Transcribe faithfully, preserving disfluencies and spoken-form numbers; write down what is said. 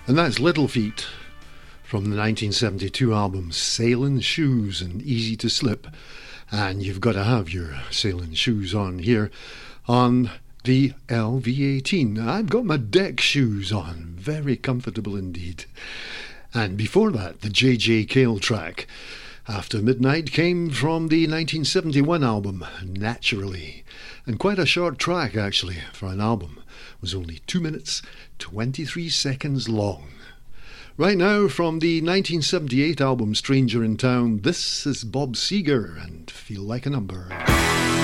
And that's Little Feat from the nineteen seventy-two album Sailin' Shoes and Easy to Slip. And you've got to have your sailing shoes on here on the L V eighteen. I've got my deck shoes on, very comfortable indeed. And before that, the J J Cale track, After Midnight, came from the nineteen seventy-one album Naturally. And quite a short track, actually, for an album. It was only two minutes, twenty-three seconds long. Right now, from the nineteen seventy-eight album Stranger in Town, this is Bob Seger and Feel Like a Number.